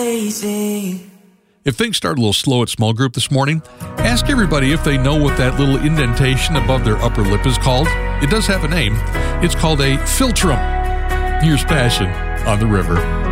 If things start a little slow at small group this morning, ask everybody if they know what that little indentation above their upper lip is called. It does have a name. It's called a philtrum. Here's Passion on the River.